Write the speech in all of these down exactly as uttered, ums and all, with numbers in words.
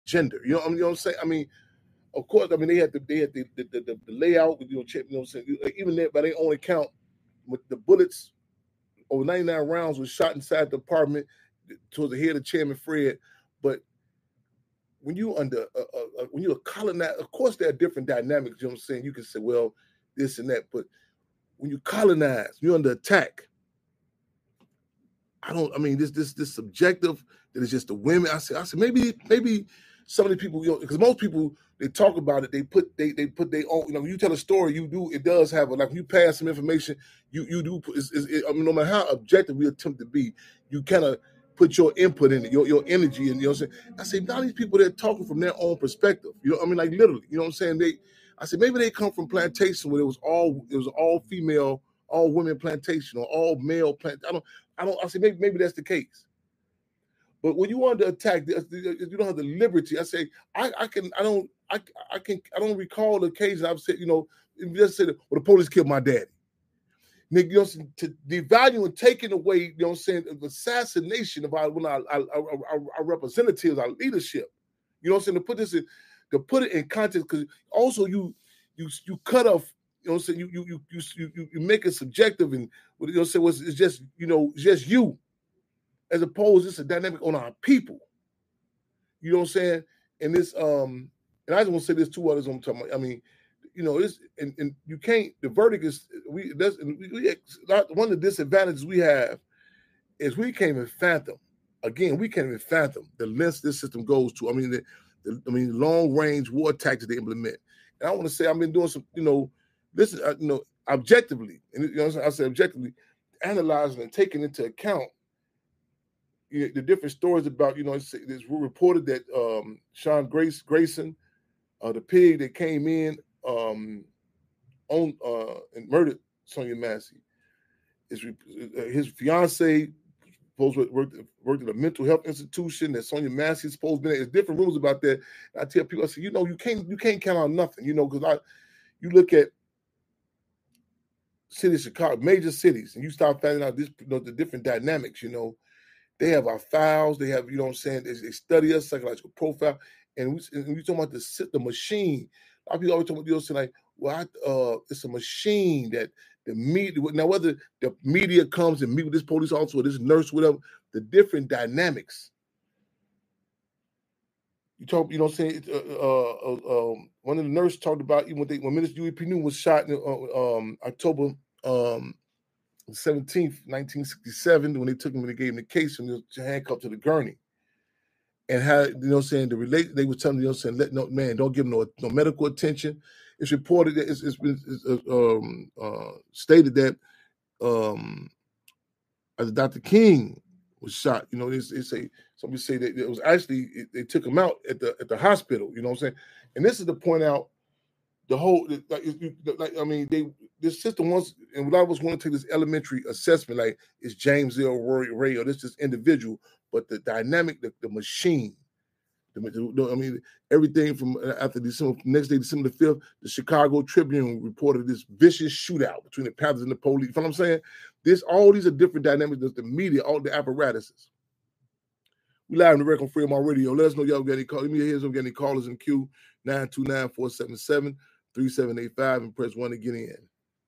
gender. You know, you know what I'm saying? I mean, of course, I mean they had the they had the the, the, the, the layout with you know, you know what I'm saying? Even there by their own account, with the bullets over ninety-nine rounds was shot inside the apartment towards the head of Chairman Fred. But when you under uh, uh, when you're a colonizer, of course there are different dynamics. You know what I'm saying? You can say, well, this and that, but when you colonize, you're under attack. I don't. I mean, this this this subjective that is just the women. I said, I said maybe maybe some of the people, you know, because most people they talk about it, they put they they put their own. You know, when you tell a story, you do it does have a like when you pass some information, you you do. It's, it's, it, I mean, no matter how objective we attempt to be, you kind of put your input in it, your your energy, and you know what I'm saying. I say now these people they're talking from their own perspective. You know, I mean, like literally, you know what I'm saying. They, I said maybe they come from plantation where it was all it was all female, all women plantation or all male plant. I don't. I don't. I say maybe maybe that's the case. But when you under attack, you don't have the liberty. I say I, I can. I don't. I I can. I don't recall the occasion I've said. You know, just said, "Well, the police killed my daddy." Nick, you know, to devalue and taking away. You know, what I'm saying the assassination of our when our, our, our, our representatives, our leadership. You know, what I'm saying to put this in, to put it in context because also you you you cut off. You know what I'm saying? You you you you you make it subjective and you know what I'm saying was it's just you know just you, as opposed it's a dynamic on our people. You know what I'm saying? And this um and I just want to say this two others I'm talking about. I mean, you know, this and, and you can't the verdict is we that's we, we, one of the disadvantages we have is we can't even fathom. Again, we can't even fathom the lengths this system goes to. I mean, the, the I mean long range war tactics they implement. And I want to say I've been doing some, you know. This is, uh, you know, objectively, and you know, I say objectively, analyzing and taking into account you know, the different stories about, you know, it's, it's reported that um, Sean Grace Grayson, uh, the pig that came in um, on uh, and murdered Sonia Massey, is uh, his fiance supposed to work worked at a mental health institution that Sonia Massey is supposed to be. There's different rumors about that. I tell people, I say, you know, you can't you can't count on nothing, you know, because I you look at cities, Chicago, major cities, and you start finding out this, you know, the different dynamics, you know, they have our files, they have, you know what I'm saying, they, they study us, psychological profile, and we, and we talking about the, the machine. A lot of people always talk about, you know, saying like, well, I, uh, it's a machine that the media, now whether the media comes and meet with this police officer or this nurse, whatever, the different dynamics. You talk, you know what I'm saying, uh, uh, uh, um, one of the nurses talked about, even when, they, when Minister Huey P. Newton was shot in uh, um, October um, seventeenth, nineteen sixty-seven, when they took him and they gave him the case and he was handcuffed to the gurney. And how, you know what I'm saying, the relate, they were telling you know what I'm saying, let no man, don't give him no, no medical attention. It's reported that it's, it's been it's, uh, um, uh, stated that um, as Doctor King was shot, you know, they, they say, somebody say that it was actually, it, they took him out at the at the hospital, you know what I'm saying? And this is to point out the whole, like, like I mean, they this system wants, and what I was going to take this elementary assessment, like, is James L. Roy Ray or this is individual, but the dynamic, the, the machine, the, the, I mean, everything from after December, next day, December the fifth, the Chicago Tribune reported this vicious shootout between the Panthers and the police. You know what I'm saying? This, all these are different dynamics, there's the media, all the apparatuses. We live on the record on Freedom on Radio. Let us know y'all got any calls. Let me hear some got any callers in queue, nine two nine, four seven seven, three seven eight five, and press one to get in.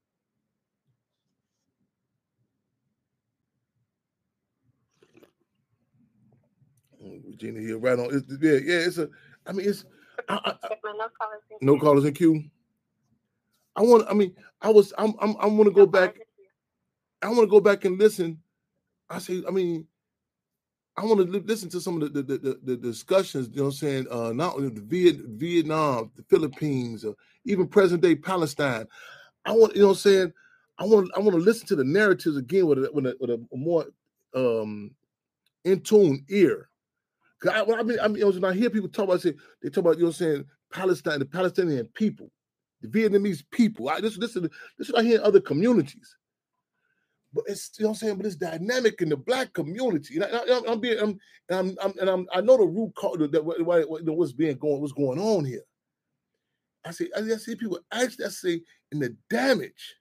Regina here, right on. It's, yeah, yeah, it's a, I mean, it's, I, I, I, no callers in queue. I want, I mean, I was, I'm, I'm, I want to go back. I want to go back and listen. I say, I mean, I want to listen to some of the the, the, the discussions, you know what I'm saying, uh, not only the Viet, Vietnam, the Philippines, or even present day Palestine. I want, you know what I'm saying, I want I want to listen to the narratives again with a, with a, with a more um, in tune ear. Cause I, I mean, I mean, when I hear people talk about, say, they talk about, you know what I'm saying, Palestine, the Palestinian people, the Vietnamese people. I, this, this, is, this is what I hear in other communities. But it's, you know what I'm saying, but it's dynamic in the Black community. And I, I, I'm being, I'm, and I'm, I'm, and I'm, I know the root cause that what, what, what's being going, what's going on here. I see, I see people actually, I say, in the damage.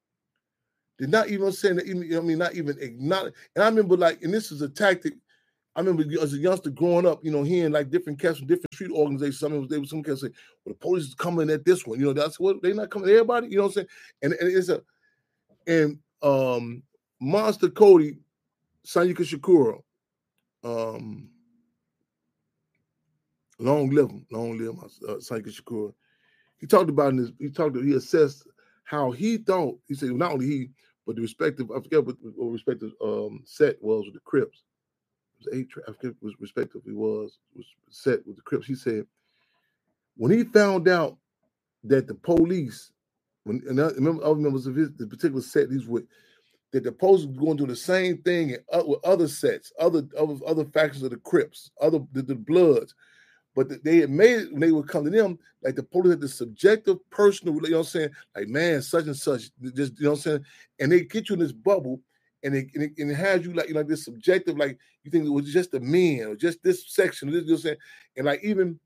They're not even saying that, even, you know what I mean, not even acknowledge. And I remember, like, and this is a tactic. I remember as a youngster growing up, you know, hearing like different cats from different street organizations. Some of them, some cats say, "Well, the police is coming at this one." You know, that's what they're not coming at everybody. You know what I'm saying? And, and it's a and um, Monster Cody, Sayuka Shakura, um, long live him, long live uh, Sayuka Shakura. He talked about in this. He talked. He assessed how he thought. He said not only he, but the respective. I forget what, what respective um, set was with the Crips. It was eight. I forget what respective he was was set with the Crips. He said when he found out that the police, when and I remember other members of his the particular set he's with, that the police were going to do the same thing uh, with other sets, other other other factions of the Crips, other the, the Bloods. But they had made it when they would come to them, like the police had the subjective, personal, you know what I'm saying? Like, man, such and such, just, you know what I'm saying? And they get you in this bubble, and it, and it, and it has you like, you know, like this subjective, like you think it was just the men or just this section, this, you know what I'm saying? And like even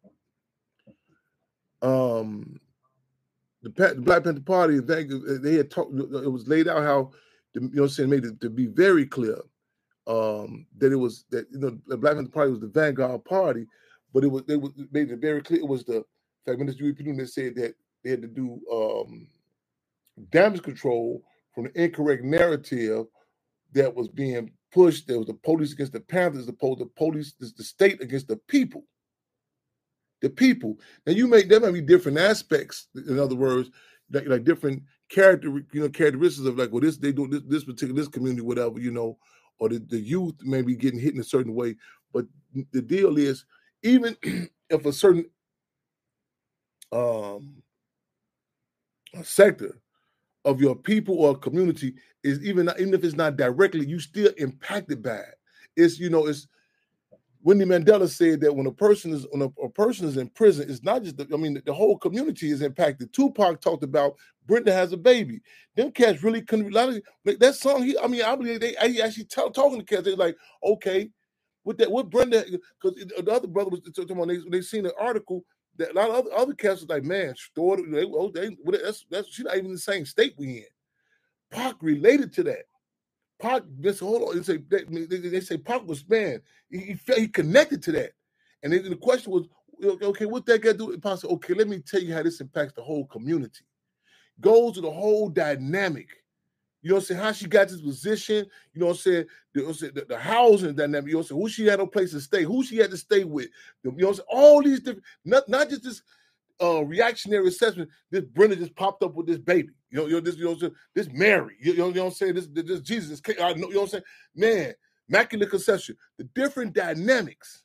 um, the, the Black Panther Party, they had talked, it was laid out how, you know what I'm saying, made it to be very clear um, that it was, that, you know, the Black Panther Party was the vanguard party. But it was they was made it very clear. It was the fact Minister U P that said that they had to do um, damage control from the incorrect narrative that was being pushed. There was the police against the Panthers, the police, the state against the people. The people. Now you may there might be different aspects. In other words, like, like different character, you know, characteristics of like, well, this they do this, this particular this community, whatever, you know, or the, the youth may be getting hit in a certain way. But the deal is, even if a certain um, a sector of your people or community is even even if it's not directly, you still impacted by it. It's you know it's Winnie Mandela said that when a person is when a, a person is in prison, it's not just the, I mean the, the whole community is impacted. Tupac talked about Brenda has a baby. Them cats really couldn't like that song. He I mean I believe they he actually tell, talking to cats. They're like okay. With that, what Brenda, because the other brother was talking about, they, they seen an article that a lot of other, other cats was like, man, store, they, oh, they, that's, that's, she's not even in the same state we in. Pac related to that. Pac, just hold on, they say, they, they say Pac was, man, he, he, felt, he connected to that. And then the question was, okay, what that got to do? Pac said, okay, let me tell you how this impacts the whole community. Goes to the whole dynamic. You know what I'm saying? How she got this position, you know what I'm saying? The, the, the housing dynamic, you know what I'm saying? Who she had no place to stay, who she had to stay with. You know what I'm saying? All these different, not, not just this uh, reactionary assessment, this Brenda just popped up with this baby. You know, you know this, you know what I'm saying? This Mary, you know, you know what I'm saying? This, this Jesus, you know what I'm saying? Man, Immaculate Conception, the different dynamics.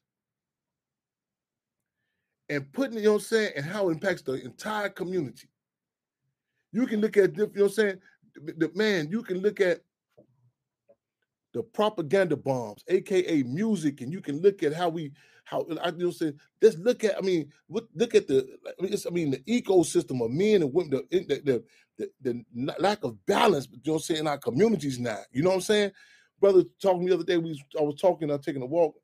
And putting, you know what I'm saying, and how it impacts the entire community. You can look at, you know what I'm saying? The, man, you can look at the propaganda bombs, aka music, and you can look at how we, how I you know say, let's look at. I mean, look at the. I mean, it's, I mean, the ecosystem of men and women, the the, the the the lack of balance. You know what I'm saying in our communities now. You know what I'm saying, brother? Talking the other day, we was, I was talking. I was taking a walk.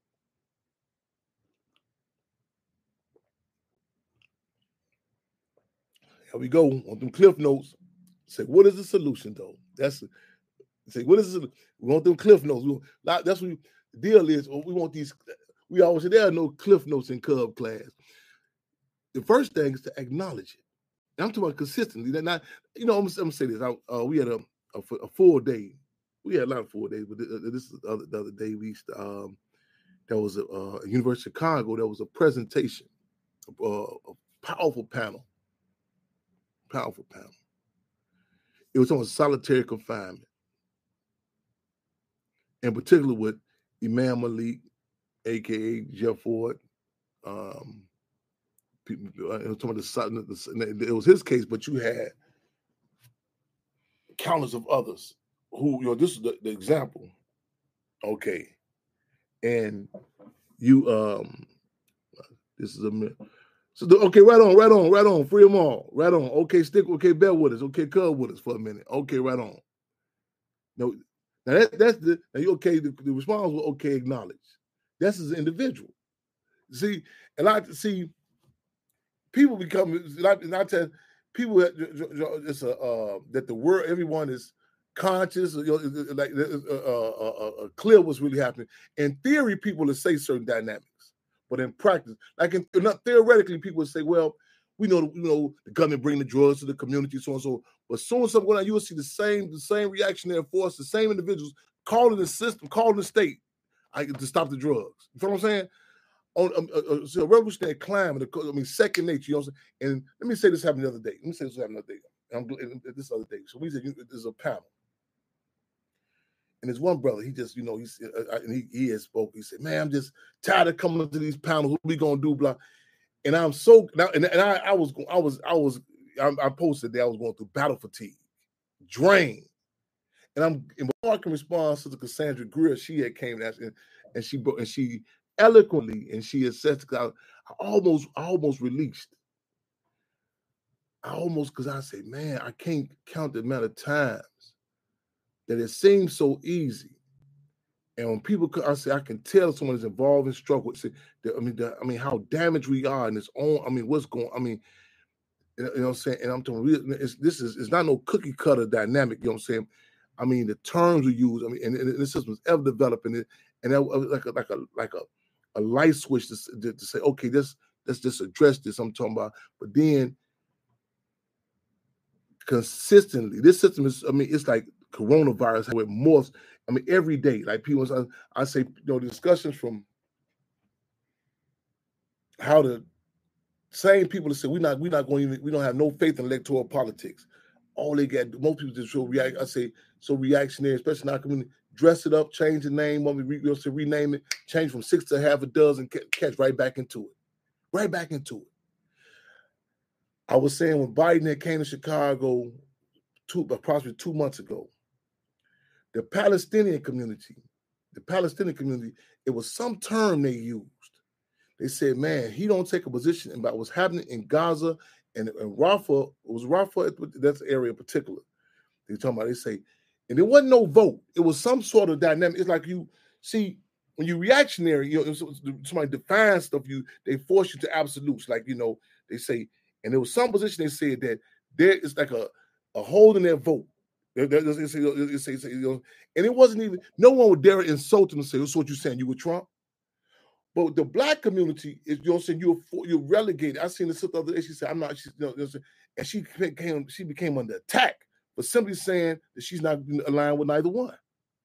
Here we go on them cliff notes. Say, what is the solution though? That's say, what is it? We want them cliff notes. We, that's what we, the deal is. We want these. We always say there are no cliff notes in Cub class. The first thing is to acknowledge it. And I'm talking about consistently. That not, you know, I'm, I'm gonna say this. I, uh, we had a, a, a full day. We had a lot of full days, but this is the other, the other day. We used to, um, there was a uh, University of Chicago. There was a presentation, uh, a powerful panel, powerful panel. It was on solitary confinement. In particular with Imam Malik, a k a. Jeff Ford. Um, people, it, was the, it was his case, but you had countless of others who, you know, this is the, the example. Okay. And you, um, this is a, so the, okay, right on, right on, right on, free them all, right on. Okay, stick, okay, bear with us, okay, cub with us for a minute. Okay, right on. No, now that, that's the, now you okay, the, the response was okay, acknowledge. That's as an individual. See, and I see people become not not to people. It's a uh, that the world, everyone is conscious, you know, like uh, uh, uh, uh, clear what's really happening. In theory, people will say certain dynamics, but in practice, like in, not theoretically, people would say, well, we know, you know, the government bring the drugs to the community, so and so. But as soon as something going on, you will see the same, the same reactionary force, the same individuals calling the system, calling the state I, to stop the drugs. You know what I'm saying? On um, uh, uh, so a revolutionary climate, I mean, second nature. You know what I'm saying? And let me say this happened the other day. Let me say this happened the other day. I'm this other day. So we said there's a panel, and there's one brother. He just, you know, he's uh, and he he had spoke. He said, "Man, I'm just tired of coming to these panels. What we gonna do?" Blah. And I'm so now, and, and I, I was, I was, I was, I, I posted that I was going through battle fatigue, drain, and I'm in marking response to the Cassandra Greer. She had came and, and, and she and she eloquently and she assessed. I, I almost, I almost released. I almost, because I say, man, I can't count the amount of times that it seems so easy. And when people, I say, I can tell someone is involved in struggle. Say, that, I mean, the, I mean, how damaged we are in this own. I mean, what's going? I mean, you know what I'm saying? And I'm telling you, it's, this is it's not no cookie cutter dynamic. You know what I'm saying? I mean, the terms we use. I mean, and, and the system is ever developing it, and that was like a like a like a, a light switch to, to, to say, okay, this let's just address this. I'm talking about, but then consistently, this system is. I mean, it's like coronavirus how it morphs. I mean, every day, like people, I, I say, you know, discussions from how the same people that say we're not, we're not going, to, we don't have no faith in electoral politics. All they get, most people just show react. I say so reactionary, especially in our community. Dress it up, change the name, when we re, we'll say rename it, change from six to half a dozen, catch right back into it, right back into it. I was saying when Biden had came to Chicago, two approximately two months ago. The Palestinian community, the Palestinian community, it was some term they used. They said, man, he don't take a position about what's happening in Gaza and, and Rafah, it was Rafah, that's the area in particular. They talking about, they say, and there wasn't no vote. It was some sort of dynamic. It's like you see, when you reactionary, you know, somebody defines stuff, you they force you to absolutes. Like, you know, they say, and there was some position they said that there is like a, a hold in their vote. And it wasn't even, no one would dare insult him and say, "That's what you're saying, you were Trump." But the black community is, you know, saying you're you're relegated. I seen this the other day. She said, "I'm not," she, you know, and she became she became under attack for simply saying that she's not aligned with neither one.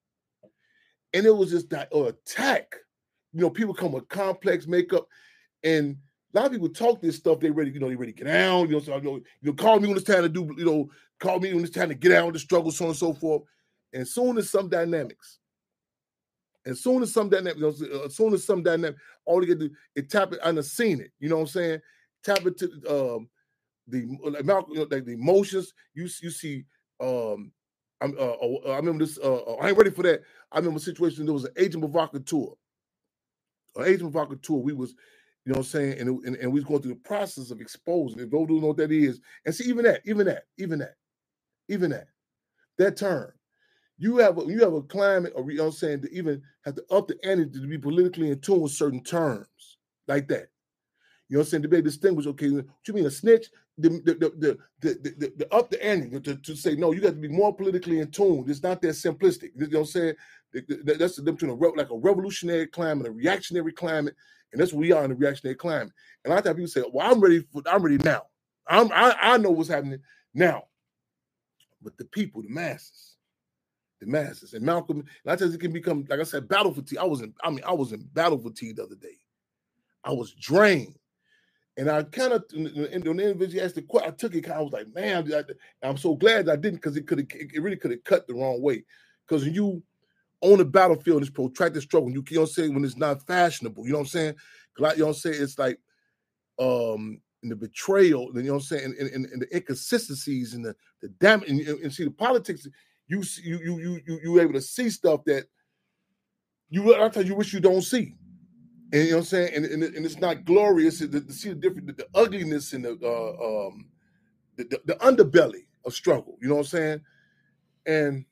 And it was just that uh, attack. You know, people come with complex makeup, and a lot of people talk this stuff. They ready, you know, they ready to get down. You know, so, you know, you know, call me when it's time to do, you know, call me when it's time to get out of the struggle, so on and so forth. And as soon as some dynamics, as soon as some dynamic, you know, as soon as some dynamic, all you get to do is tap it. I've seen it. You know what I'm saying? Tap it to um, the like, you know, like the emotions. You you see. Um, I'm, uh, I remember this. Uh, I ain't ready for that. I remember a situation. There was an agent provocateur. An agent provocateur. We was. You know what I'm saying? And, and, and we was going through the process of exposing it. Those who know what that is. And see, even that, even that, even that, even that, that term. You have a, you have a climate, or you know what I'm saying, to even have to up the ante to be politically in tune with certain terms like that. You know what I'm saying? To be able to distinguish, okay, what you mean a snitch? The the the the, the, the, the up the ante to, to say, no, you got to be more politically in tune. It's not that simplistic. You know what I'm saying? That's the difference between a, like a revolutionary climate, a reactionary climate, and that's what we are in the reactionary climate. And a lot of times people say, well, I'm ready for, I'm ready now. I'm, I, I know what's happening now. But the people, the masses, the masses, and Malcolm, a lot of times it can become, like I said, battle fatigue. I was in, I mean, I was in battle fatigue the other day. I was drained. And I kind of, when the individual asked the question, I took it, I was like, man, I, I'm so glad I didn't, because it could have, it really could have cut the wrong way. Because when you on the battlefield, this protracted struggle, you, you know what I'm saying, when it's not fashionable, you know what I'm saying? Like, you know what I'm saying? It's like, um, in the betrayal, you know what I'm saying, and, and, and the inconsistencies and the, the damage, and, and see the politics, you you you you you able to see stuff that you, I tell you, wish you don't see. And you know what I'm saying? And, and, and it's not glorious to, to see the different, the, the ugliness and the, uh, um, the, the the underbelly of struggle. You know what I'm saying? And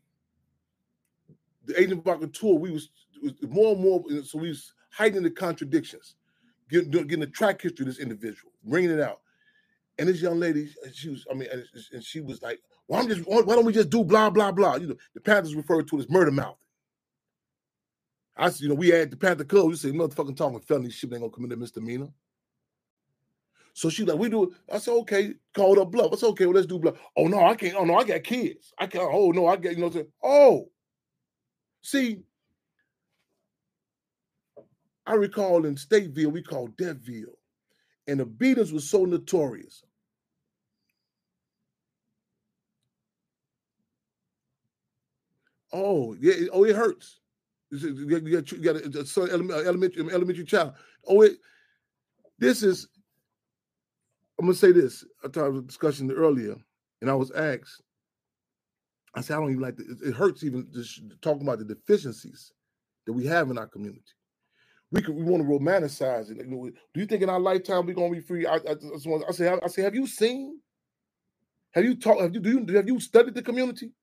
the agent provocateur, we was, was more and more, so we was heightening the contradictions, getting, getting the track history of this individual, bringing it out. And this young lady, she was, I mean, and she was like, Well, I'm just, why don't we just do blah, blah, blah? You know, the Panthers refer to it as murder mouth. I said, you know, we had the Panther Club. We say, motherfucking talking felony shit, ain't gonna commit a misdemeanor. So she like, we do it. I said, okay, called up bluff. I said, okay, well, let's do bluff. Oh, no, I can't. Oh, no, I got kids. I can't. Oh, no, I got, you know what I'm saying? Oh, see, I recall in Stateville, we called Deville, and the beatings were so notorious. Oh, yeah. Oh, it hurts. You got, you got, you got a, a elementary, elementary child. Oh, it, this is, I'm going to say this. I talked a discussion earlier, and I was asked, I said, I don't even like the, it hurts even just talking about the deficiencies that we have in our community. We could, we want to romanticize it. Do you think in our lifetime we're going to be free? I, I, I, I say, I say, have you seen? Have you talked? Have you, do you have you studied the community?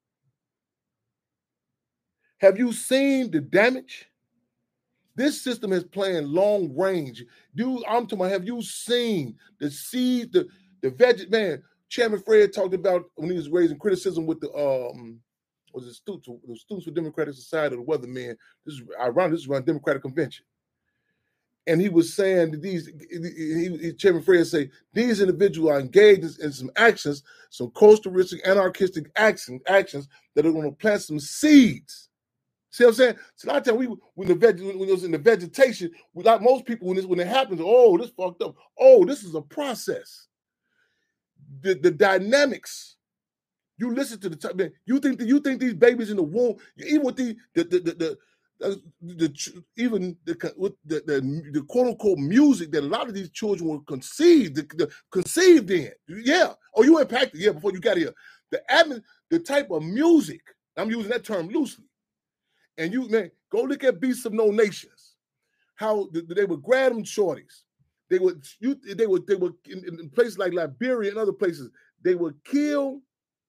Have you seen the damage? This system is playing long range. Dude, I'm talking about, have you seen the seed, the the veg man? Chairman Fred talked about when he was raising criticism with the um was it students, the Students for Democratic Society of the Weathermen. This is ironic, this is around Democratic Convention. And he was saying that these, he, he, Chairman Fred say, these individuals are engaged in some actions, some coastal-ristic, anarchistic action, actions that are going to plant some seeds. See what I'm saying? So a lot of times we when the veg, when it was in the vegetation, we, like most people, when this when it happens, oh, this fucked up. Oh, this is a process. The the dynamics. You listen to the time, man. You think that you think these babies in the womb, even with the the the the, the, the, the even the with the, the the quote unquote music that a lot of these children were conceived, the, the, conceived in. Yeah. Oh, you impacted, yeah, before you got here. The admin, the type of music, I'm using that term loosely. And you, man, go look at Beasts of No Nations. How they would grab them shorties. They would, you, they would, they would in, in places like Liberia and other places. They would kill.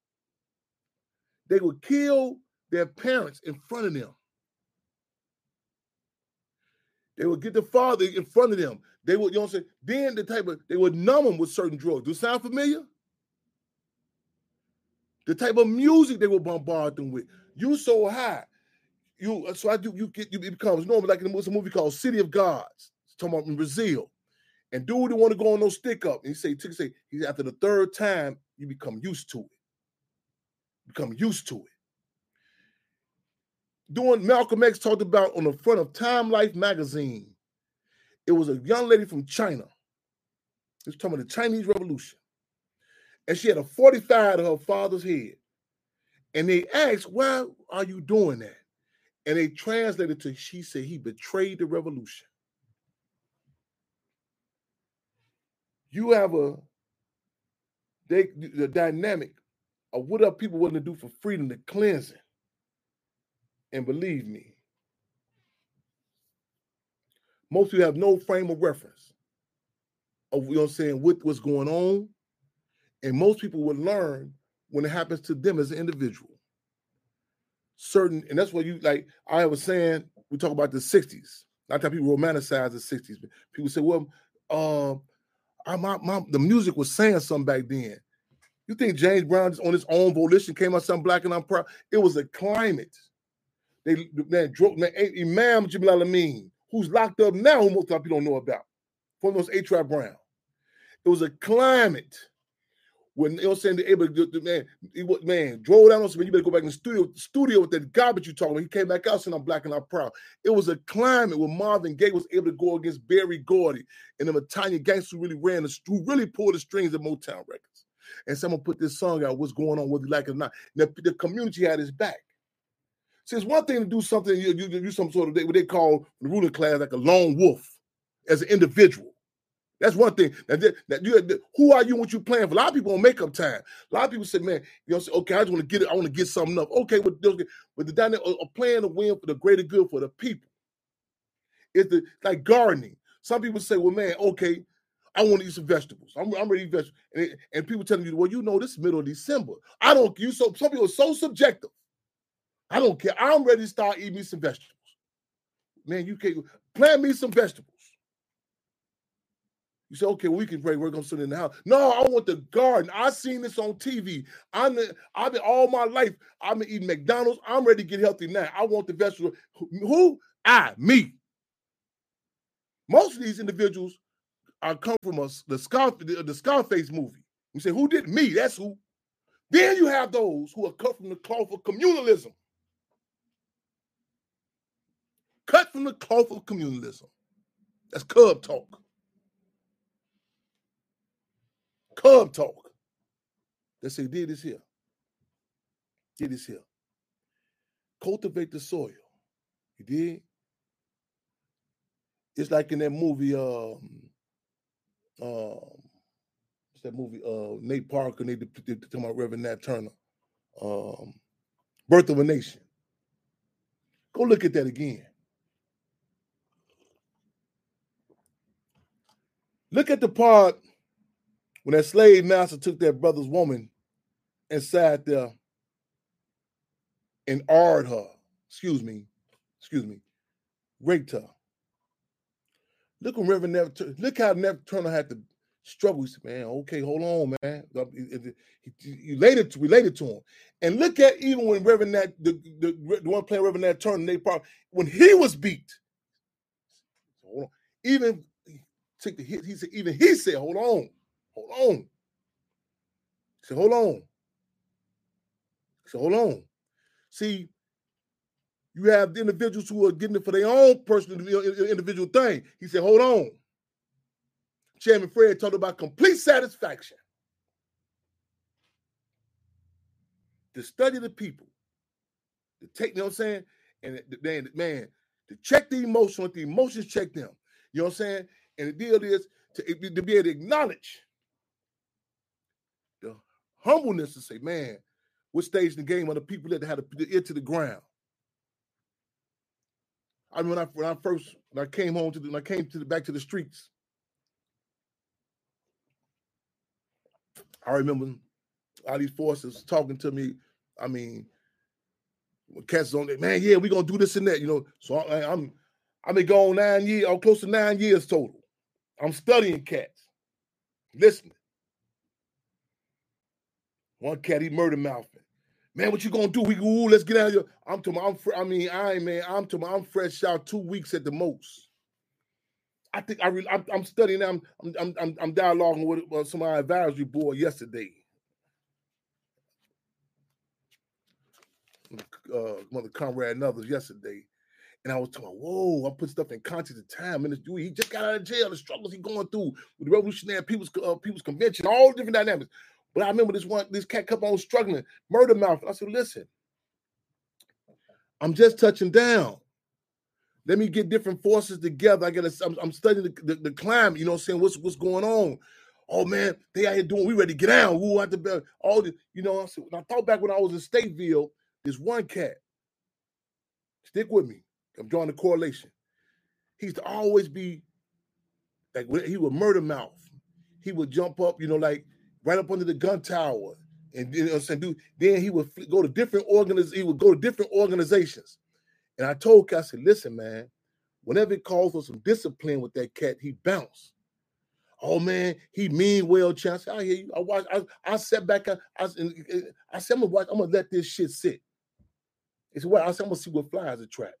They would kill their parents in front of them. They would get the father in front of them. They would, you know what I'm saying? Then the type of, they would numb them with certain drugs. Do it sound familiar? The type of music they would bombard them with. You so high. You so I do you get you it becomes normal, like in a movie called City of Gods. It's talking about in Brazil. And dude didn't want to go on no stick up. And he say, he say, he after the third time, you become used to it. Become used to it. Doing Malcolm X talked about on the front of Time Life magazine. It was a young lady from China. It was talking about the Chinese Revolution. And she had a forty-five to her father's head. And they asked, why are you doing that? And they translated to, she said he betrayed the revolution. You have a, they, the dynamic of what are people willing to do for freedom, the cleansing. And believe me, most people have no frame of reference of, you know what I'm saying, what, what's going on. And most people will learn when it happens to them as an individual. Certain, and that's what you, like I was saying, we talk about the sixties. A lot of times people romanticize the sixties. People say, well, uh, I, my, my, the music was saying something back then. You think James Brown just on his own volition came out something black and I'm proud? It was a climate. They, man, drove, man, Imam Jamil Amin, who's locked up now, who most people don't know about, from those A-Trap Brown. It was a climate. When, you know what I'm saying, they're able to do, man, he, man, drove down on something, you better go back in the studio, studio with that garbage you talking about. He came back out saying, I'm black and I'm proud. It was a climate where Marvin Gaye was able to go against Berry Gordy and them Italian gangsters who really ran, the, who really pulled the strings of Motown records. And someone put this song out, what's going on, whether you like it or not. The, the community had his back. See, it's one thing to do something, you, you do some sort of, what they call the ruling class, like a lone wolf as an individual. That's one thing. That, that you, that, who are you and what you playing for? A lot of people on makeup time. A lot of people say, man, you know, say, okay, I just want to get it. I want to get something up. Okay, but, but the dynamic of playing to win for the greater good for the people. It's the, like gardening. Some people say, well, man, okay, I want to eat some vegetables. I'm, I'm ready to eat vegetables. And, and people telling you, well, you know, this is middle of December. I don't, you so, some people are so subjective. I don't care. I'm ready to start eating me some vegetables. Man, you can't, plant me some vegetables. You say, okay, well, we can pray. We're gonna sit in the house. No, I want the garden. I seen this on T V. I'm the, I've been all my life. I've been eating McDonald's. I'm ready to get healthy now. I want the vegetable. Who? I, me. Most of these individuals are come from us, the Scar, the, the Scarface movie. You say, who did me? That's who. Then you have those who are cut from the cloth of communalism. Cut from the cloth of communalism. That's Cub talk. Cub talk. They say, did this here. Did this here. Cultivate the soil. You did? It's like in that movie, um, um, what's that movie? Uh, Nate Parker, and they, they, they talking about Reverend Nat Turner. Um, Birth of a Nation. Go look at that again. Look at the part when that slave master took that brother's woman and sat there and arred her, excuse me, excuse me, raped her. Look when Reverend Nat, look how Nat Turner had to struggle. He said, man, okay, hold on, man. You related to, related to him. And look at even when Reverend Nat, the, the, the one playing Reverend Nat Turner, Nate Parker, when he was beat, hold on, even took the hit, he said, even he said, hold on, hold on. He said, hold on. He said, hold on. See, you have the individuals who are getting it for their own personal individual thing. He said, hold on. Chairman Fred talked about complete satisfaction. To study the people, to take, you know what I'm saying? And man, man, to check the emotion, let the emotions check them. You know what I'm saying? And the deal is to, to be able to acknowledge the humbleness to say, man, what stage in the game are the people that had to put the ear to the ground? I mean, when I, when I first, when I came home to the, when I came to the, back to the streets, I remember all these forces talking to me. I mean, when cats on there, man, yeah, we're going to do this and that, you know. So I, I'm, I've been gone nine years, or close to nine years total. I'm studying cats, listening. One cat, he murder mouthing. Man, what you gonna do? We go, ooh, let's get out of here. I'm talking, I'm, I mean, I ain't, man, I'm talking, I'm fresh out two weeks at the most. I think I really, I'm, I'm studying. I'm, I'm, I'm, I'm dialoguing with uh, some of our advisory board yesterday. Uh, Mother Conrad and others yesterday, and I was talking, whoa, I'm putting stuff in context of time. And he just got out of jail, the struggles he's going through with the Revolutionary People's uh, People's Convention, all different dynamics. But I remember this one, this cat kept on struggling, murder mouth. I said, listen, I'm just touching down. Let me get different forces together. I gotta, I'm, I'm studying the, the, the climate, you know what I'm saying? What's what's going on? Oh man, they out here doing, we ready to get out. Who out the all the, you know, I said, when I thought back when I was in Stateville, this one cat, stick with me. I'm drawing the correlation. He used to always be like, he would murder mouth. He would jump up, you know, like right up under the gun tower. And you know what I'm saying, dude, then he would go to different organizations, he would go to different organizations. And I told Cat, I said, listen, man, whenever it calls for some discipline with that cat, he bounced. Oh man, he mean well, chance. I hear you. I watch, I, I sat back, I, I, I said, I'm gonna watch, I'm gonna let this shit sit. It's what I said, I'm gonna see what flies a trap.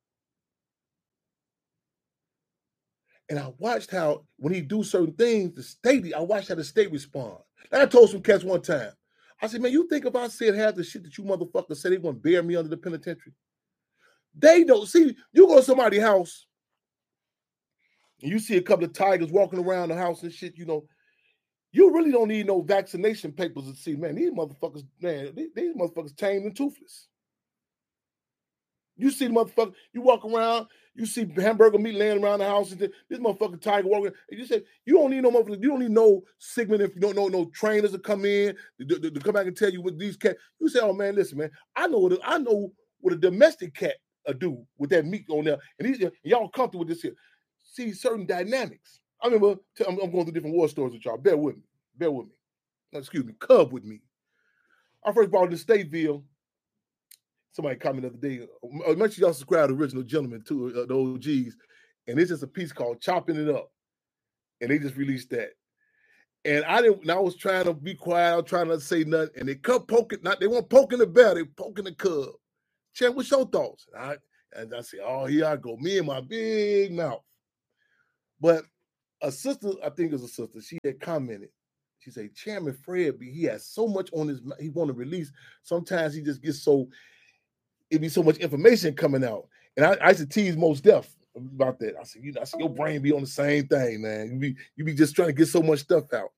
And I watched how, when he do certain things, the state, I watched how the state respond. Like I told some cats one time, I said, man, you think if I said half the shit that you motherfuckers said, they gonna bear me under the penitentiary? They don't. See, you go to somebody's house, and you see a couple of tigers walking around the house and shit, you know, you really don't need no vaccination papers to see, man, these motherfuckers, man, these, these motherfuckers tame and toothless. You see the motherfucker, you walk around, you see hamburger meat laying around the house, and this motherfucking tiger walking. And you say, you don't need no motherfucker, you don't need no Sigmund if you don't know no trainers to come in to, to, to come back and tell you what these cats. You say, oh man, listen, man, I know what a, I know what a domestic cat uh, do with that meat on there, and these y'all comfortable with this here. See certain dynamics. I remember I'm, I'm going through different war stories with y'all. Bear with me, bear with me. No, excuse me, cub with me. I first brought it to Stateville. Somebody commented the other day, uh, make sure y'all subscribe to Original Gentlemen, too, uh, the O Gs. And it's just a piece called Chopping It Up. and they just released that. And I didn't. And I was trying to be quiet. I was trying not to say nothing, and they kept poking. Not they weren't poking the bear. They poking the cub. Champ, what's your thoughts? And I, and I said, oh, here I go. Me and my big mouth. But a sister, I think it was a sister, she had commented. She said, Chairman Fred, he has so much on his, he want to release. Sometimes he just gets so, it be so much information coming out. And I, I used to tease Mos Def about that. I said, you know, I said, your brain be on the same thing, man. You be, you be just trying to get so much stuff out.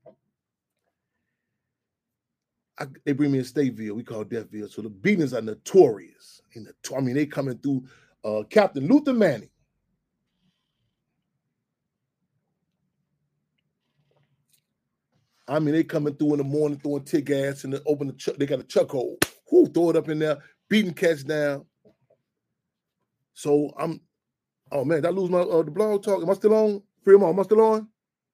I, they bring me in Stateville. We call Deathville. So the beatings are notorious. In the, I mean, they coming through uh, Captain Luther Manning. I mean, they coming through in the morning, throwing tick gas and open the chuck. They got a chuck hole. Whoo, throw it up in there, beating cats down. So I'm, oh man, did I lose my uh, the blog talk? Am I still on? Fremont, am I still on?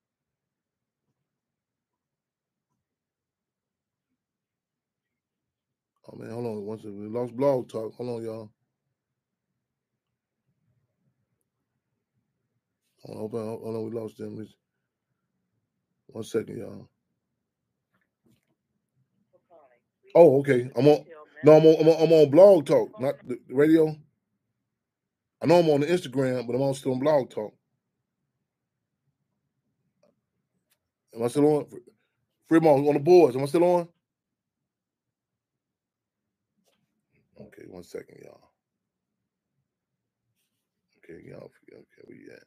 Oh man, hold on. Once we lost blog talk. Hold on, y'all. Hold on, hold on, we lost them. One second, y'all. Oh, okay. I'm on. No, I'm on. I'm on, I'm on Blog Talk, not the radio. I know I'm on the Instagram, but I'm also on Blog Talk. Am I still on? Fremont on the boards. Am I still on? Okay, one second, y'all. Okay, y'all. Okay, where you at?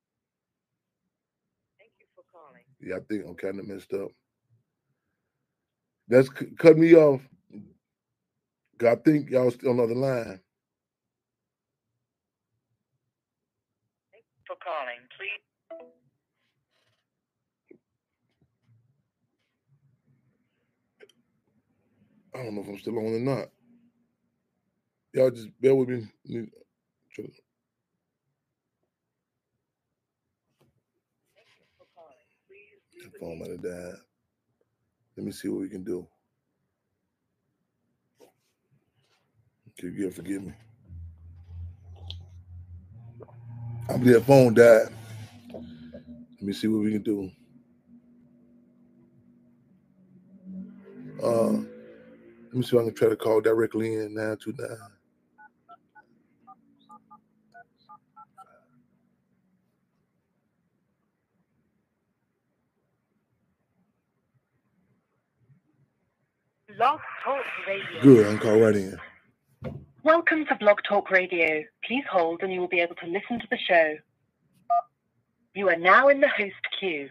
Thank you for calling. Yeah, I think I'm kind of messed up. That's c- cut me off. I think y'all still on the other line. Thank you for calling, please. I don't know if I'm still on or not. Y'all just bear with me. The phone might have died. Let me see what we can do. Okay, yeah, forgive me. I believe that phone died. Let me see what we can do. Uh, let me see if I can try to call directly in nine two nine. Blog Talk Radio. Good, I can call right in. Welcome to Blog Talk Radio. Please hold and you will be able to listen to the show. You are now in the host queue.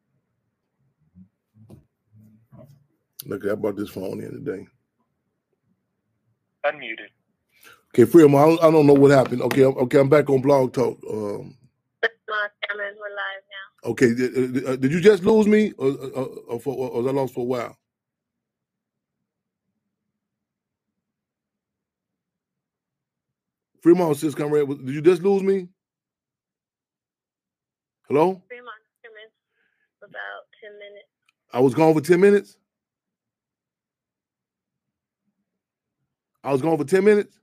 Look, I brought this phone in today. Unmuted. Okay, Freedom, I don't, I don't know what happened. Okay, okay, I'm back on Blog Talk. Um, We're live now. okay, did, uh, did you just lose me, or, or, or, for, or was I lost for a while? Fremont says, come right. Did you just lose me? Hello? Fremont commenced about ten minutes. I was gone for ten minutes? I was gone for ten minutes?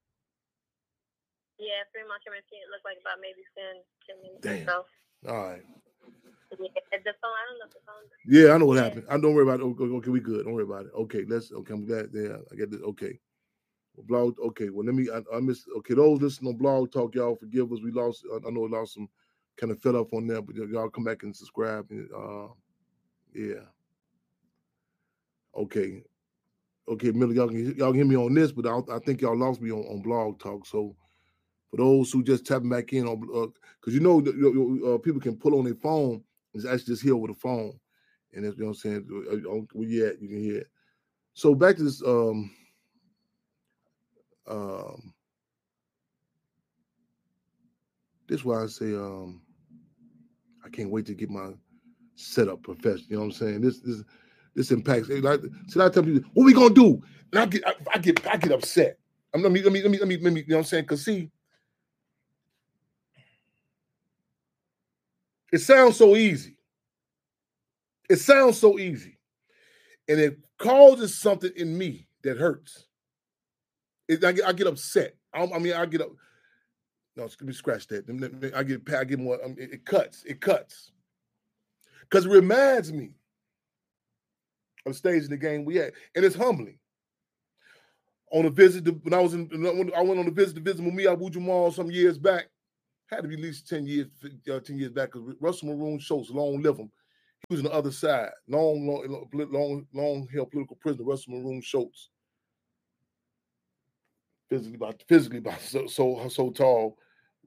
Yeah, Fremont commenced. It looked like about maybe ten, ten minutes. Damn. Or so. All right. Yeah, the phone, I don't know if the phone. Yeah, I know what yeah. happened. I don't worry about it. Okay, okay, we good. Don't worry about it. Okay, let's. Okay, I'm glad. Yeah, I get this. Okay, well, blog. Okay, well, let me. I, I missed. Okay, those listening on Blog Talk, y'all forgive us. We lost. I, I know we lost some. Kind of fell up on there, but y'all come back and subscribe. And, uh, yeah. Okay. Okay, Miller, y'all can y'all can hear me on this, but I, I think y'all lost me on, on Blog Talk. So for those who just tapping back in on, because uh, you know, uh, people can pull on their phone. It's actually just here over the phone. And that's, you know what I'm saying? Where you at, you can hear it. So back to this, um, um, this is why I say um, I can't wait to get my setup professional. You know what I'm saying? This this this impacts. Like, see, I tell people, what we gonna do? And I get I, I get I get upset. I mean, let me let me let me let me let me. You know what I'm saying? Because see, it sounds so easy. It sounds so easy, and it causes something in me that hurts. It, I, get, I get upset. I, I mean, I get up. No, let me scratch that. I get, I get more. I mean, it cuts. It cuts. Because it reminds me of the stage of the game we had. And it's humbling. On a visit, to, when I was in, when I went on a visit to visit Mumia Abu-Jamal some years back, had to be at least ten years, uh, ten years back, because Russell Maroon Schultz, long live him, he was on the other side, long, long, long, long held political prisoner, Russell Maroon Schultz. Physically, about physically, about so so, so tall.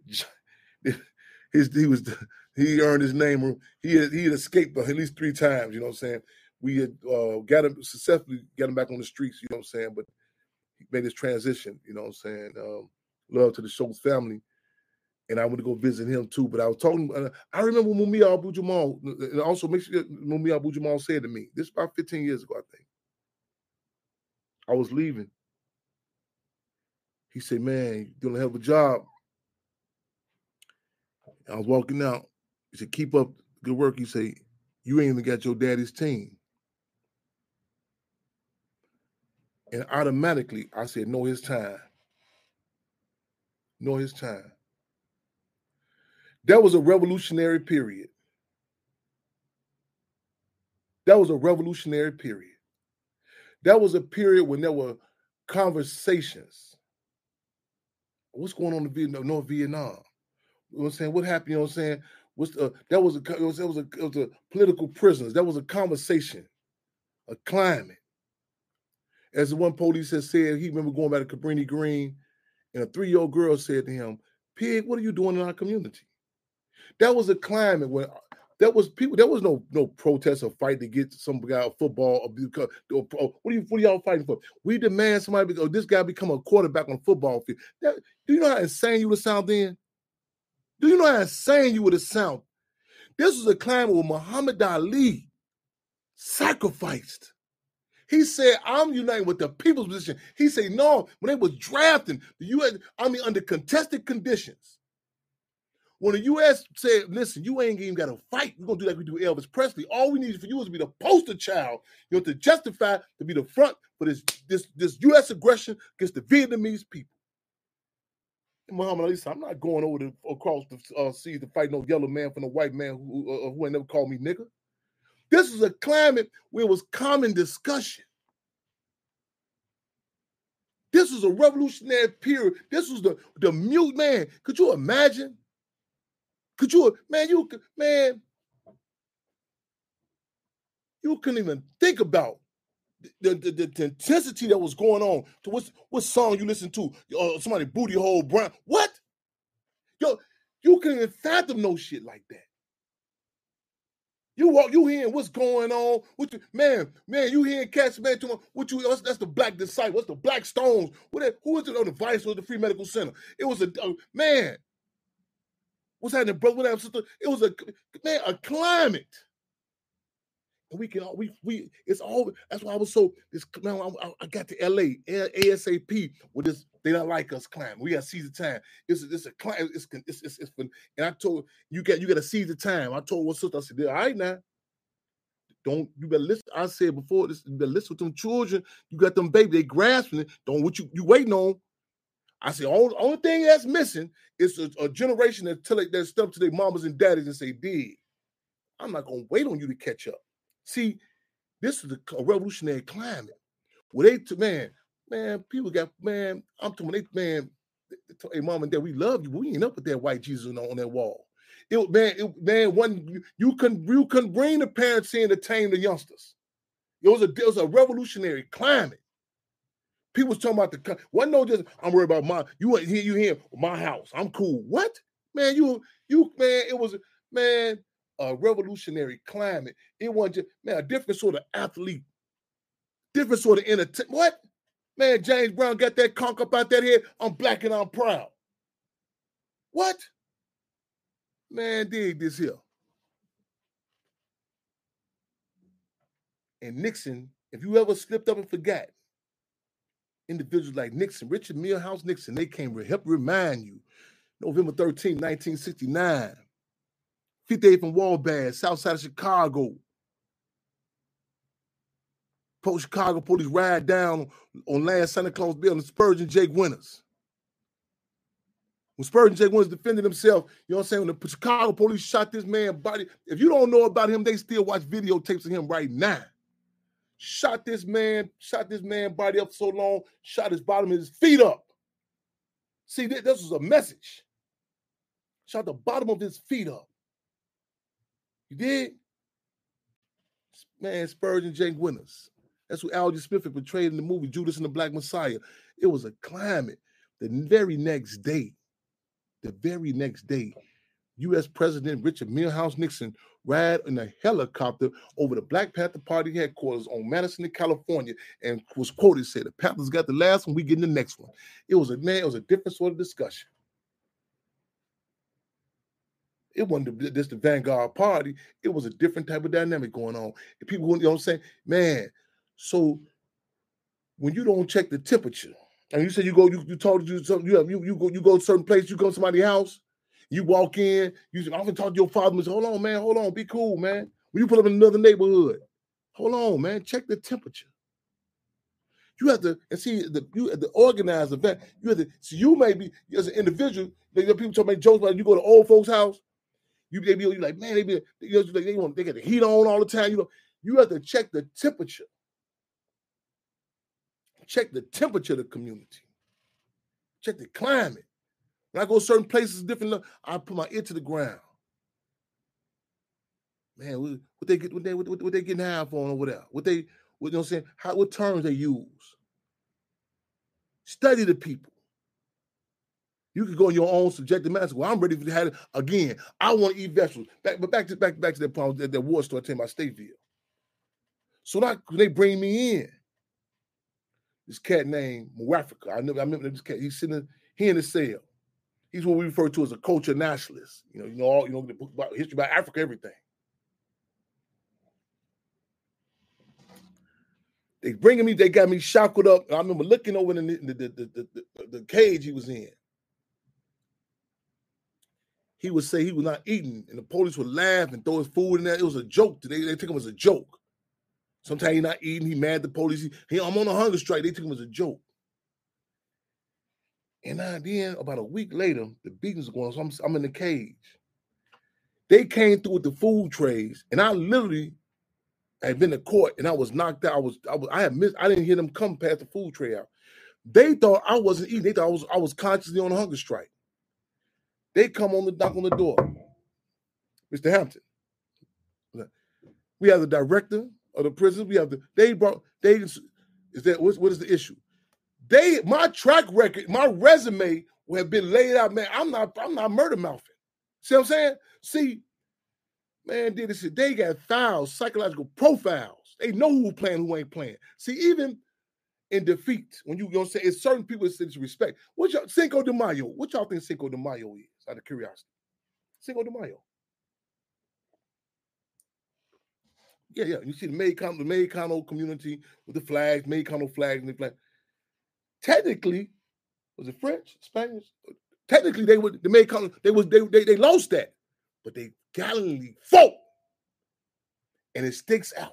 His he was he earned his name. He had, he had escaped at least three times. You know what I'm saying? We had uh, got him successfully, got him back on the streets. You know what I'm saying? But he made his transition. You know what I'm saying? Um, love to the Schultz family. And I went to go visit him too. But I was talking, uh, I remember Mumia Abu-Jamal, and also make sure Mumia Abu-Jamal said to me, this is about fifteen years ago, I think. I was leaving. He said, man, you're doing a hell of a job. I was walking out. He said, keep up good work. He said, you ain't even got your daddy's team. And automatically, I said, know his time. Know his time. That was a revolutionary period. That was a revolutionary period. That was a period when there were conversations. What's going on in Vietnam, North Vietnam? You know what I'm saying? What happened? You know what I'm saying? What's the, that was a it was, it was a it was a political prisoners. That was a conversation, a climate. As the one police has said, he remember going back to Cabrini Green, and a three-year-old girl said to him, "Pig, what are you doing in our community?" That was a climate when there was people. There was no no protest or fight to get some guy a football. Or, or, or, what are you what are y'all fighting for? We demand somebody. Or this guy become a quarterback on a football field. That, do you know how insane you would sound then? Do you know how insane you would have sounded? This was a climate where Muhammad Ali sacrificed. He said, I'm uniting with the people's position. He said, no, when they was drafting the U S Army under contested conditions, when the U S said, listen, you ain't even got to fight. We're going to do like we do Elvis Presley. All we need for you is to be the poster child, you know, to justify, to be the front for this, this, this U S aggression against the Vietnamese people. And Muhammad Ali said, I'm not going over to, across the uh, seas to fight no yellow man from a white man who, uh, who ain't never called me nigga. This was a climate where it was common discussion. This was a revolutionary period. This was the, the mute man. Could you imagine? Could you, man, you, man, you couldn't even think about the, the, the, the intensity that was going on to what, what song you listen to. Uh, somebody booty hole brown. What? Yo, you couldn't even fathom no shit like that. You walk, you hearing what's going on? What you, man, man, you hearing cats, man, to what you, that's, that's the Black Disciple, what's the Black Stones? What that, who is it on the Vice or the Free Medical Center? It was a, uh, man, what's happening, brother? What happened, sister? It was a, man, a climate. And we can, we, we, it's all, that's why I was so, this, man, I, I got to L A, ASAP with this, they don't like us climate. We got to seize the time. It's, it's a climate, it's, it's, it's, it's, and I told, you got, you got to seize the time. I told one sister, I said, all right now, don't, you better listen. I said before this, you better listen to them children. You got them baby, they grasping it. Don't, what you, you waiting on. I said, only, only thing that's missing is a, a generation that tell it, that stuff to their mamas and daddies and say, dig, I'm not going to wait on you to catch up. See, this is a, a revolutionary climate where they, t- man, man, people got, man, I'm talking, they, man, they told, hey, mom and dad, we love you, but we ain't up with that white Jesus on, on that wall. It, man, it, man, one, you, you couldn't, you couldn't bring the parents in to tame the youngsters. It was a, it was a revolutionary climate. People was talking about the, wasn't no just, I'm worried about my, you here, you here, my house, I'm cool. What? Man, you, you, man, it was, man, a revolutionary climate. It wasn't just, man, a different sort of athlete, different sort of entertainment. What? Man, James Brown got that conch up out that head. I'm black and I'm proud. What? Man, dig this here. And Nixon, if you ever slipped up and forgot, individuals like Nixon, Richard Milhouse Nixon, they came to help remind you. November thirteenth, nineteen sixty-nine. fifty-eighth and Wabash, south side of Chicago. Post Chicago police ride down on last Santa Claus Bill and Spurgeon Jake Winters. When Spurgeon J. Winters defended himself, you know what I'm saying? When the Chicago police shot this man's body, if you don't know about him, they still watch videotapes of him right now. Shot this man, shot this man body up so long, shot his bottom of his feet up. See, this was a message. Shot the bottom of his feet up. You did? Man, Spurgeon J. Winters. That's what Algie Smith had portrayed in the movie Judas and the Black Messiah. It was a climate. The very next day, the very next day, U S President Richard Milhous Nixon ride in a helicopter over the Black Panther Party headquarters on Madison, California, and was quoted, said, the Panthers got the last one, we getting the next one. It was a, man, it was a different sort of discussion. It wasn't just the Vanguard Party. It was a different type of dynamic going on. And people, you know what I'm saying? Man, so when you don't check the temperature, and you say you go, you, you talk to something, you have you you go, you go to a certain place, you go to somebody's house, you walk in, you say, I often talk to your father and say, hold on, man, hold on, be cool, man. When you put up in another neighborhood, hold on, man, check the temperature. You have to, and see, the you the organized event, you have to, so you may be, as an individual, they, people talk about jokes about you go to old folks' house, you they be you like, man, they be, you know, they want they get the heat on all the time. You know, you have to check the temperature. Check the temperature of the community. Check the climate. When I go certain places, different, I put my ear to the ground. Man, what, what they get, what they, what, what they getting high on or whatever. What they, what, you know what I'm saying? How, what terms they use. Study the people. You can go in your own subjective matter. Well, I'm ready to have it again. I want to eat vegetables. Back, but back to back, back to that problem that, that war store I about Stateville. So now they bring me in. This cat named Mwafrika. I never I remember this cat. He's sitting in, he in the cell. He's what we refer to as a culture nationalist. You know, you know, all you know, the book about history about Africa, everything. They bringing me, they got me shackled up. I remember looking over in the, the, the, the, the, the cage he was in. He would say he was not eating, and the police would laugh and throw his food in there. It was a joke. They, they took him as a joke. Sometimes he's not eating, he mad at the police. He, he, I'm on a hunger strike. They took him as a joke. And then about a week later, the beatings are going on. So I'm, I'm in the cage. They came through with the food trays, and I literally had been to court, and I was knocked out. I was, I was, I had missed. I didn't hear them come past the food tray out. They thought I wasn't eating. They thought I was, I was consciously on a hunger strike. They come on the knock on the door, Mister Hampton. We have the director of the prison. We have the. They brought. They is that what, what is the issue? They my track record, my resume will have been laid out. Man, I'm not. I'm not murder mouthing. See what I'm saying? See, man, did this. They got files, psychological profiles. They know who playing, who ain't playing. See, even in defeat, when you gonna say it's certain people that say respect. What y'all Cinco de Mayo? What y'all think Cinco de Mayo is? Out of curiosity, Cinco de Mayo. Yeah, yeah. You see the Mexicano, the Mexicano community with the flags, Mexicano flags and the flag. Technically, was it French, Spanish? Technically, they were the Mexicano. They was they they they lost that, but they gallantly fought, and it sticks out.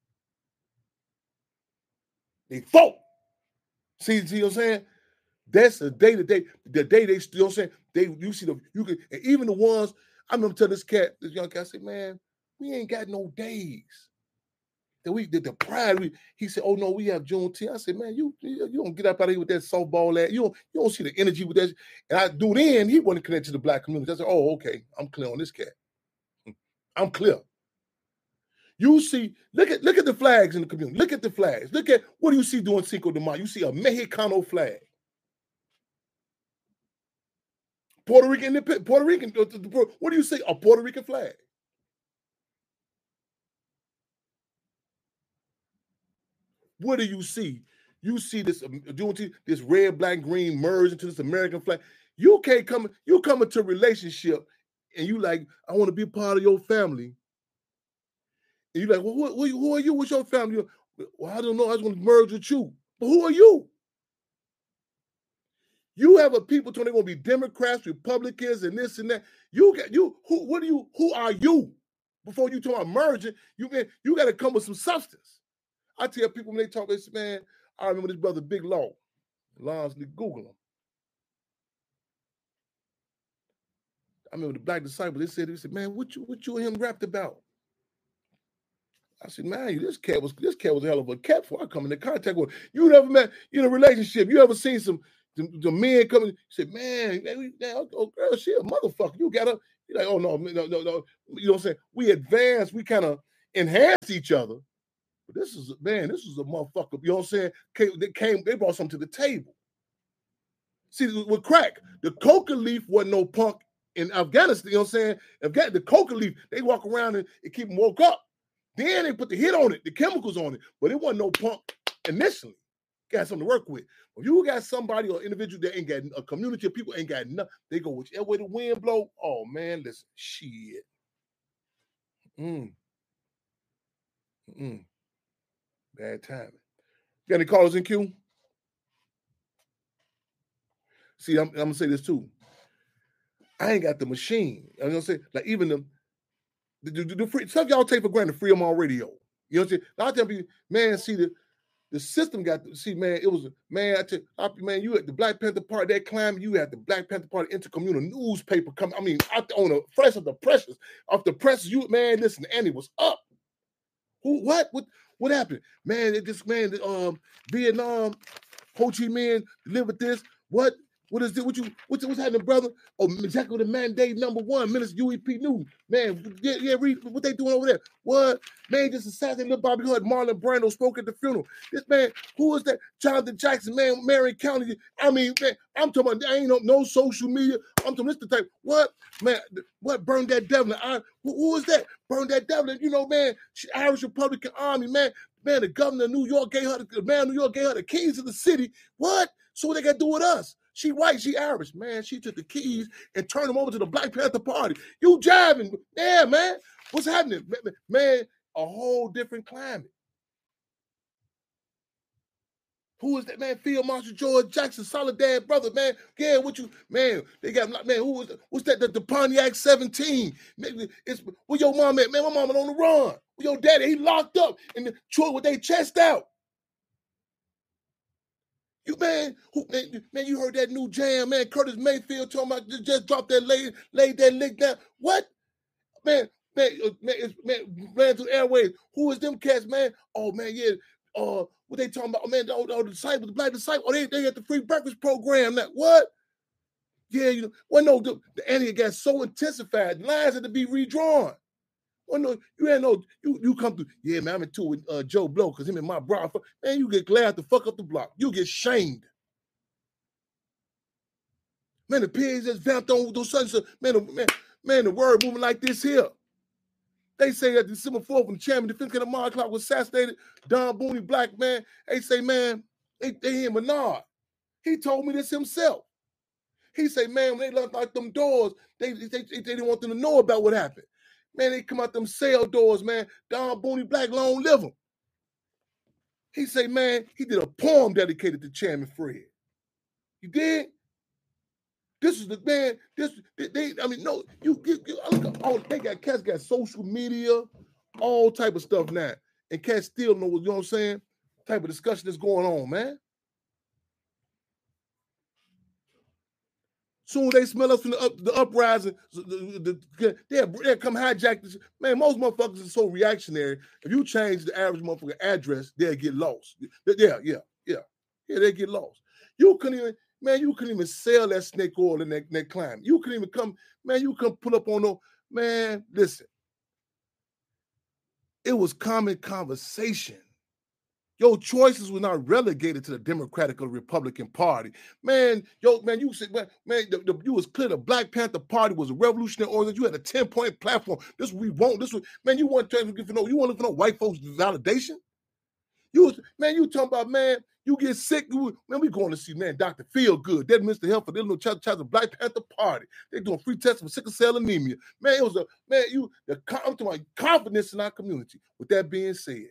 They fought. See, see what I'm saying? That's the day to day. The day they still saying they. You see the you can and even the ones. I remember telling this cat, this young cat, I said, man, we ain't got no days. That we did the pride. We, he said, oh no, we have Juneteenth. I said, man, you you don't get up out of here with that softball at. You don't you don't see the energy with that. And I do then he wasn't connected to the black community. I said, oh, okay, I'm clear on this cat. I'm clear. You see, look at look at the flags in the community. Look at the flags. Look at what do you see doing Cinco de Mayo? You see a Mexicano flag. Puerto Rican, Puerto Rican, what do you say? A Puerto Rican flag. What do you see? You see this this red, black, green merge into this American flag. You can't come, you come into a relationship and you like, I want to be part of your family. And you're like, well, who, who, who are you? What's your family? Well, I don't know. I just want to merge with you. But who are you? You have a people telling they're going to be Democrats, Republicans, and this and that. You got you. Who? What do you? Who are you? Before you talk about merging, you can you got to come with some substance. I tell people when they talk, they say, man, I remember this brother Big Law. Lonsley, Google him. remember the Black Disciples, they said, they said, man, what you what you and him rapped about? I said, man, this cat was this cat was a hell of a cat before I come into contact with him. You never met in a relationship. You ever seen some the, the men coming? Said, man, man, man, oh girl, she a motherfucker. You got her. You're like, oh no, no, no, no. You know what I'm saying? We advanced, we kind of enhanced each other. But this is man, this is a motherfucker. You know what I'm saying? Came, they came, they brought something to the table. See, with crack, the coca leaf wasn't no punk in Afghanistan. You know what I'm saying? Afghanistan, the coca leaf, they walk around and, and keep them woke up. Then they put the hit on it, the chemicals on it, but it wasn't no punk initially. Got something to work with. If you got somebody or individual that ain't got a community of people ain't got nothing, they go whichever way the wind blow. Oh man, listen, shit. Mm. Mm. Bad timing. Got any callers in queue? See, I'm, I'm gonna say this too. I ain't got the machine. I'm gonna say, like even the the, the, the free stuff y'all take for granted, Freedom on radio. You know what I'm saying? I tell people, man, see the the system got to see, man. It was man. I tell I, man, you at the Black Panther Party that climb. You had the Black Panther Party intercommunal newspaper come. I mean, out on the fresh of the pressures of the press. You man, listen, Annie was up. Who? What? What? What happened? Man, it just man. Um, Vietnam, Ho Chi Minh delivered this. What? What is it? What you? What's what's happening, brother? Oh, exactly the mandate number one, Minister U E P Newton. Man, yeah, yeah. Read what they doing over there. What? Man, just assassinated little Bobby Hood. Marlon Brando spoke at the funeral. This man, who is that? Jonathan Jackson, man, Marion County. I mean, man, I'm talking about. I ain't no, no social media. I'm talking this the type. What? Man, what? Burned that devil? I, who, who is that? Burned that devil? You know, man, Irish Republican Army, man. Man, the governor of New York gave her the man of New York gave her the keys to the city. What? So what they got to do with us? She white, she Irish. Man, she took the keys and turned them over to the Black Panther Party. You jiving. Yeah, man. What's happening? Man, a whole different climate. Who is that, man? Field Marshal George Jackson, Soledad brother, man. Yeah, what you, man, they got, man, who was that? What's that, the, the Pontiac seventeen? Maybe it's, where your mom at? Man, my mama on the run. Where your daddy, he locked up in the truck with their chest out. You man, who man, man, you heard that new jam, man. Curtis Mayfield talking about just, just dropped that laid, laid that lick down. What? Man, man, man, it's, man, ran through airways. Who is them cats, man? Oh man, yeah. Uh, what they talking about? Oh, man, the, the, the disciples, the Black disciples. Oh, they they got the free breakfast program. Now, what? Yeah, you know, well, no, the, the Antioch got so intensified, lines had to be redrawn. Well, no, you ain't no, you you come through. Yeah, man, I'm in tour with uh, Joe Blow because him and my bro, man, you get glad to fuck up the block. You get shamed. Man, the pigs just vamped on those sons. Man, the, man, man, the word moving like this here. They say that December fourth, when the chairman of the Defense Mark Clark was assassinated, Don Booney, black man, they say, man, they, they hear Menard. He told me this himself. He say, man, when they left out them doors, they, they, they, they didn't want them to know about what happened. Man, they come out them cell doors, man. Don Booney Black, long live him. He say, man, he did a poem dedicated to Chairman Fred. You did? This is the man. This they, they I mean, no, you, you, you look at all they got. Cats got social media, all type of stuff now, and cats still know what you know what I'm saying. Type of discussion that's going on, man. Soon they smell us from the, up, the uprising, the, the, they'll, they'll come hijack this. Man, most motherfuckers are so reactionary. If you change the average motherfucker address, they'll get lost. Yeah, yeah, yeah. Yeah, they get lost. You couldn't even, man, you couldn't even sell that snake oil in that, that climate. You couldn't even come, man, you couldn't pull up on no, man, listen. It was common conversation. Your choices were not relegated to the Democratic or Republican Party. Man, yo, man, you said, man, man the, the, you was clear the Black Panther Party was a revolutionary organization. You had a ten-point platform. This what we want. This what, man, you want to for no, you want to know white folks' validation? You was, man, you talking about, man, you get sick. You, man, we going to see, man, Doctor Feelgood. That Mister Health for the little child, child, the Black Panther Party. They doing free testing for sickle cell anemia. Man, it was a, man, you, the, I'm talking about confidence in our community. With that being said,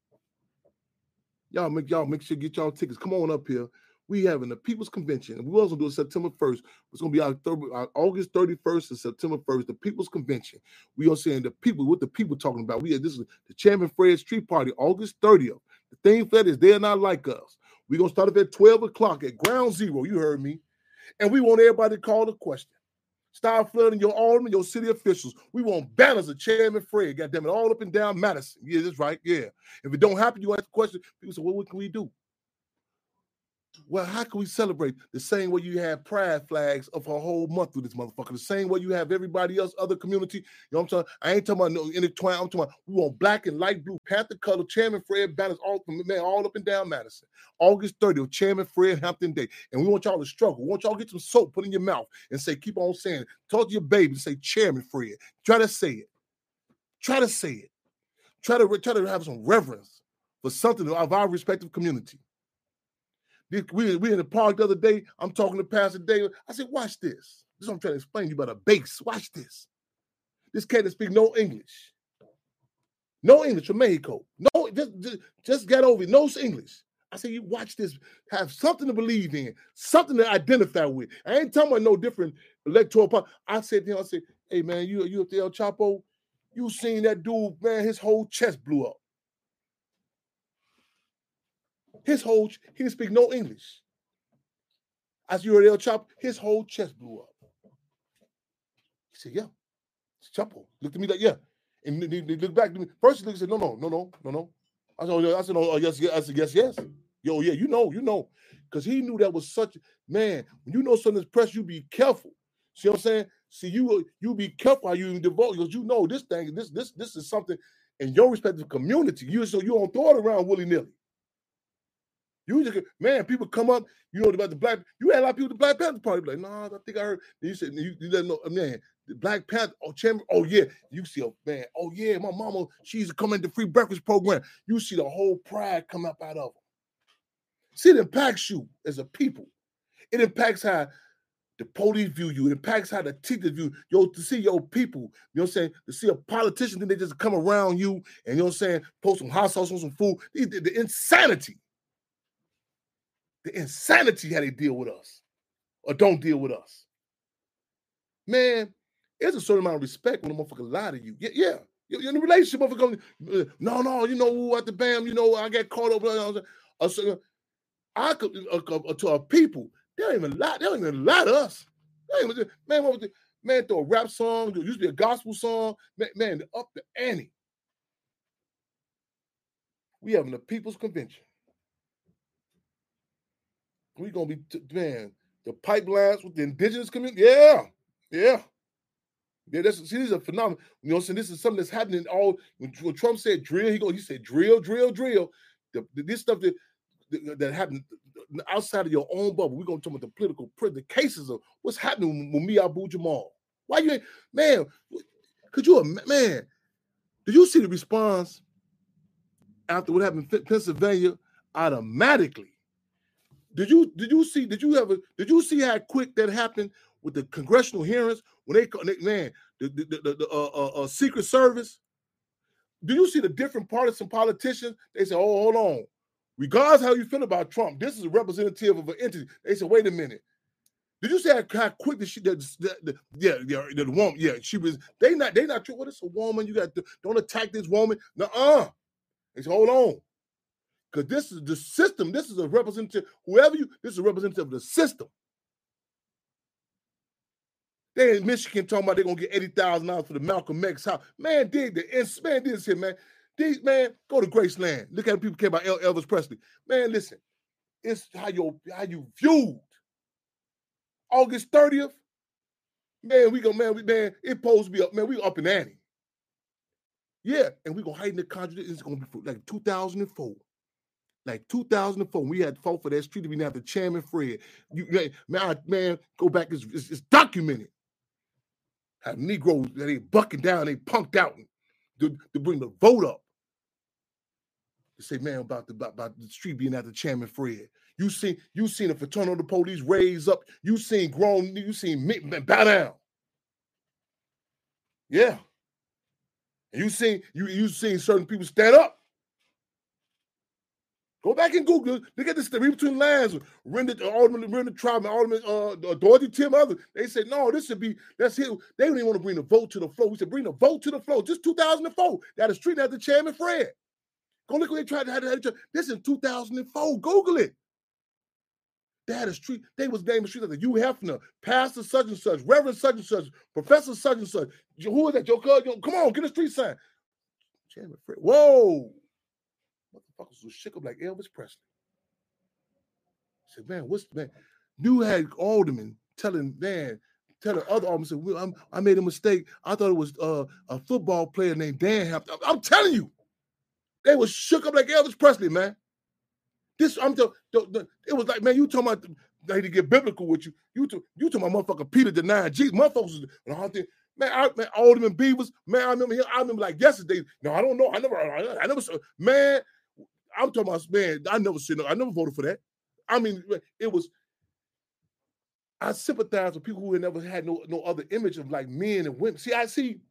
Y'all make y'all make sure you get y'all tickets. Come on up here. We having the People's Convention, and we also do it September first. It's gonna be our, third, our August thirty-first and September first. The People's Convention. We are saying the people. What the people talking about? We have, this is the Chairman Fred Street Party, August thirtieth. The thing for that is they're not like us. We're gonna start up at twelve o'clock at Ground Zero. You heard me, and we want everybody to call the question. Start flooding your aldermen, your city officials. We want banners of Chairman Fred, goddamn it, all up and down Madison. Yeah, that's right, yeah. If it don't happen, you ask the question, people say, well, what can we do? Well, how can we celebrate the same way you have pride flags of a whole month through this motherfucker? The same way you have everybody else, other community. You know what I'm saying? I ain't talking about no intertwine. I'm talking about we want black and light blue Panther color Chairman Fred banners all, man, all up and down Madison. August thirtieth, Chairman Fred Hampton Day. And we want y'all to struggle. We want y'all to get some soap put in your mouth and say, keep on saying it. Talk to your baby and say, Chairman Fred. Try to say it. Try to say it. Try to, try to have some reverence for something of our respective community. We, we in the park the other day. I'm talking to Pastor David. I said, watch this. This is what I'm trying to explain to you about a base. Watch this. This cat that speak no English. No English from Mexico. No, just, just, just get over it. No English. I said, you watch this. Have something to believe in. Something to identify with. I ain't talking about no different electoral part. I said to him, I said, hey, man, you, you up there, El Chapo? You seen that dude, man, his whole chest blew up. His whole, he didn't speak no English. As you heard El Chapo, his whole chest blew up. He said, yeah, it's Chapo. Looked at me like, yeah. And he, he looked back to me. First he looked and said, no, no, no, no, no, no. I said, oh, I said, oh, yes, yes. I said, yes, yes. Yo, yeah, you know, you know. Because he knew that was such, man, when you know something's pressed, you be careful. See what I'm saying? See, you you be careful how you devote, because you know this thing, this, this, this is something in your respective community. You so you don't throw it around willy-nilly. You just, man, people come up, you know about the black, you had a lot of people at the Black Panther Party, like, nah, I think I heard. You said, you, you didn't know, man, the Black Panther, oh, chamber, oh, yeah, you see, a man, oh, yeah, my mama, she used to come into the free breakfast program. You see the whole pride come up out of them. See, it impacts you as a people. It impacts how the police view you. It impacts how the teachers view you. To see your people, you know what I'm saying? To see a politician, then they just come around you and, you know what I'm saying, post some hot sauce on some food. The, the, the insanity. The insanity how they deal with us or don't deal with us. Man, there's a certain amount of respect when a motherfucker lie to you. Yeah, yeah. You're in a relationship, motherfucker. No, no, you know, at the bam, you know, I get caught up. I could, uh, to our people, they don't even lie. They don't even lie to us. They don't even, man, what was the, man, throw a rap song, it used to be a gospel song. Man, man up the ante. We having a people's convention. We're going to be, man, the pipelines with the indigenous community. Yeah, yeah. Yeah, that's, see, this is a phenomenon. You know what I'm saying? This is something that's happening all, when, when Trump said drill, he go, he said drill, drill, drill. The, the, this stuff that, that, that happened outside of your own bubble. We're going to talk about the political, the cases of what's happening with me, Abu Jamal. Why you ain't, man, could you, man, did you see the response after what happened in Pennsylvania? Automatically. Did you did you see did you ever did you see how quick that happened with the congressional hearings when they, they man the the, the, the uh, uh, uh, Secret Service? Do you see the different partisan politicians? They say, oh, hold on. Regardless how you feel about Trump, this is a representative of an entity. They said, wait a minute. Did you see how, how quick the she the, the, the yeah yeah the, the woman yeah she was they not they not true. What is a woman? You got to, don't attack this woman. Nuh-uh. They said, hold on. Because this is the system. This is a representative. Whoever you, this is a representative of the system. They in Michigan talking about they're gonna get eighty thousand dollars for the Malcolm X house. Man, dig the man, did this here, man. These man, go to Graceland. Look at people care about El- Elvis Presley. Man, listen, it's how you how you viewed August thirtieth. Man, we go, man, we man, it supposed to be up, man. We up in ante. Yeah, and we gonna hide in the contradiction. It's gonna be for like two thousand four. Like two thousand four, we had fought for that street to be named after Chairman Fred. You, man, man, go back, it's, it's, it's documented. How Negroes, they bucking down, they punked out to, to bring the vote up. To say, man, about the, about, about the street being after Chairman Fred. You seen, you seen a fraternal of the police raise up. You seen grown, you seen men bow down. Yeah. And you seen, you, you seen certain people stand up. Go back and Google. Look at this. The read between the lines. Rendered Alderman, Rendered Tribe, Alderman uh, Dorothy Tim, others. They said, no, this should be, that's it. They don't even want to bring the vote to the floor. We said, bring the vote to the floor. Just two thousand four. Got a street after Chairman Fred. Go look what they tried to have. This in two thousand four. Google it. They had a street, they was naming streets like Hugh Hefner, Pastor such and such, Reverend such and such, Professor such and such. Who is that? Joe Cud? Come on, get a street sign. Chairman Fred. Whoa. Motherfuckers was shook up like Elvis Presley. I said, man, what's man? You had aldermen telling, man, telling other aldermen, said, well, I'm, I made a mistake. I thought it was uh, a football player named Dan Hampton. I'm, I'm telling you, they was shook up like Elvis Presley, man. This, I'm the, the, the it was like, man, you talking about they to get biblical with you. You to, you talking about motherfucker Peter denying Jesus. Motherfuckers, and all thing. Man, I, man, Alderman Beavers, man, I remember him. I remember like yesterday. No, I don't know. I never, I, I never saw. Man, I'm talking about, man. I never seen. I never voted for that. I mean, it was. I sympathize with people who had never had no no other image of like men and women. See, I see.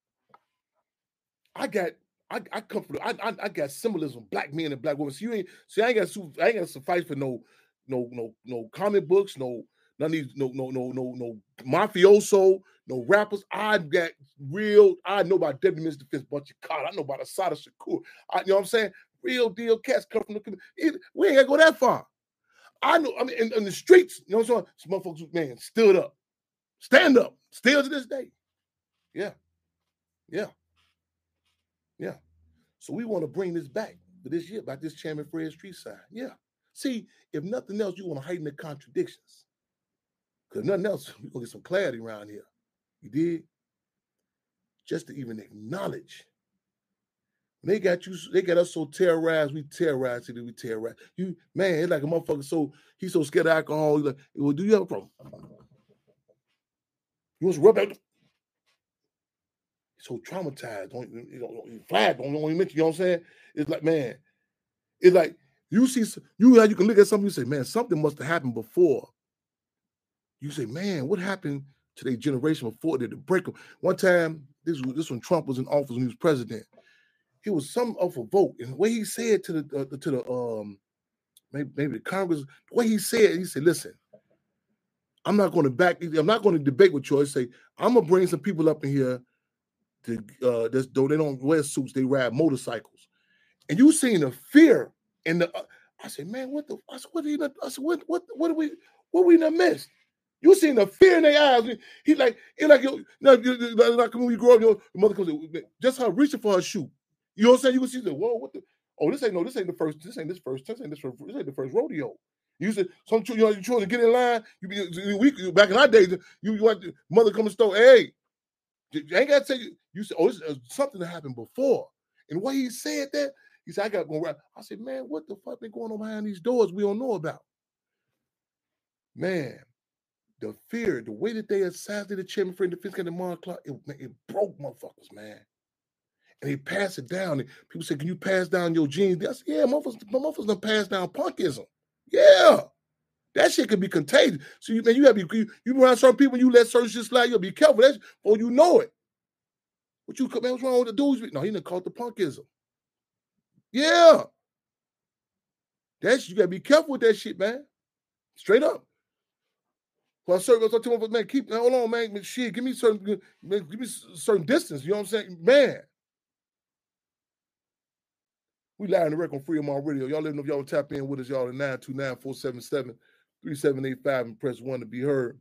I got. I, I come from. I, I I got symbolism. Black men and black women. See, you ain't. See, I ain't got. I ain't got to suffice for no, no, no, no comic books. No. None of these, no, no, no, no, no mafioso, no rappers. I got real, I know about Deputy Minister Defense, bunch of cars. I know about Asada Shakur. I, you know what I'm saying? Real deal cats come from the community. We ain't got to go that far. I know, I mean, in, in the streets, you know what I'm saying? Some motherfuckers, man, stood up. Stand up. Still to this day. Yeah. Yeah. Yeah. So we want to bring this back for this year, about this Chairman Fred Street sign. Yeah. See, if nothing else, you want to heighten the contradictions. Because nothing else, we're going to get some clarity around here. You did? Just to even acknowledge. When they got you, they got us so terrorized, we terrorized it, we terrorized. You, man, it's like a motherfucker, so he's so scared of alcohol. He's like, well, do you have a problem? You want to rub out? He's so traumatized. Don't, you know, flag, don't even mention, you know what I'm saying? It's like, man, it's like, you see, you, you can look at something, you say, man, something must have happened before. You say, man, what happened to their generation before they did break them? One time, this was this when Trump was in office when he was president. It was some of a vote, and the way he said to the uh, to the um maybe, maybe the Congress, the way he said, he said, "Listen, I'm not going to back. I'm not going to debate with you. I say I'm gonna bring some people up in here to uh, this, though they don't wear suits, they ride motorcycles, and you seen the fear in the. Uh, I said, man, what the? I said, what? Did he, I said, what? What? What do we? What we not missed? You seen the fear in their eyes. He like, he like, you know, like when you grow up, your mother comes, just her reaching for her shoe. You know what I'm saying? You can see the, whoa, what the, oh, this ain't no, this ain't the first, this ain't this first, this ain't this first, this ain't the first rodeo. You said, some, you know, you're trying to get in line. You be, we, back in our days, you, you want mother come to the store, hey, you ain't got to say, you said, oh, this is something that happened before. And what he said that, he said, I got to go around. I said, man, what the fuck been going on behind these doors we don't know about? Man. The fear, the way that they assassinated Chairman Fred Defense County Mark Clark, it, it broke motherfuckers, man. And they passed it down. And people said, can you pass down your genes? I said, yeah, motherfuckers, motherfuckers done passed down punkism. Yeah. That shit could be contagious. So, you, man, you have to be, you, you around certain people, you let certain shit slide, you gotta be careful. That's, or you know it. What you, man, what's wrong with the dudes? No, he done called the punkism. Yeah. That's, you gotta be careful with that shit, man. Straight up. Well, certain, I tell man, keep, hold on, man, shit, give me certain, man, give me certain distance, you know what I'm saying? Man. We live in the record on Freedom on Radio. Y'all let me know if y'all tap in with us, y'all, at nine two nine, four seven seven, three seven eight five and press one to be heard.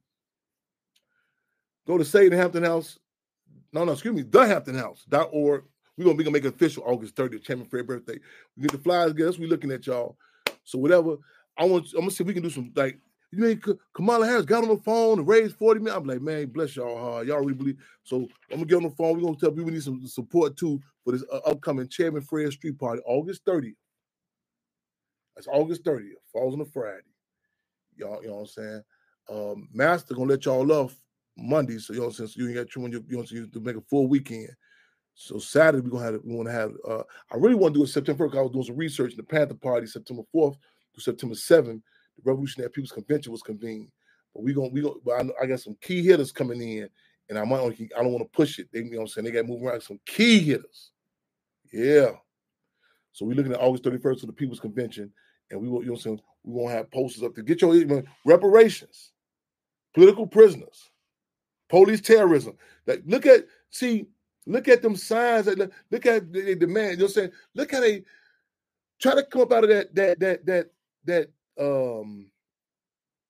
Go to Say the Hampton House. No, no, excuse me, the Hampton House dot org. We're gonna be gonna make it official August thirtieth, Chairman Fred birthday. We get the flyers, get us, we looking at y'all. So whatever, I want I'm gonna see if we can do some like you mean Kamala Harris got on the phone and raised forty million. I'm like, man, bless y'all hard. Y'all really believe. So I'm gonna get on the phone. We're gonna tell people we need some support too for this uh, upcoming Chairman Fred Street Party, August thirtieth. That's August thirtieth. Falls on a Friday. Y'all, you know what I'm saying? Um, Master gonna let y'all off Monday, so you know what I'm saying? So you ain't got you, you know, you to make a full weekend. So Saturday we're gonna have we want to have. Uh, I really want to do it September first. I was doing some research in the Panther Party, September fourth to September seventh. The Revolutionary People's Convention was convened, but we gonna we gonna. But I, I got some key hitters coming in, and I might only, I don't want to push it. They, you know what I'm saying? They got to move around some key hitters. Yeah. So we're looking at August thirty-first for the People's Convention, and we will, you know what I'm saying? We won't have posters up to get your you know, reparations, political prisoners, police terrorism. Like look at see, look at them signs. That, look at they demand. You know what I'm saying? Look how they try to come up out of that that that that that. Um,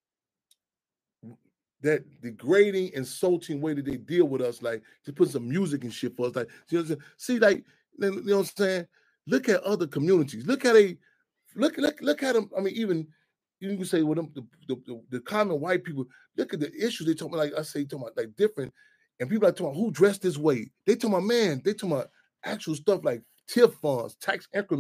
that degrading, insulting way that they deal with us, like to put some music and shit for us. Like, you know what I'm saying? See, like, you know what I'm saying? Look at other communities. Look at a look, look, look at them. I mean, even you can say with them, the, the, the, the common white people, look at the issues they talk about, like I say, talking about like different, and people are talking about who dressed this way. They talking about, man, they talking about actual stuff like TIF funds, tax increment.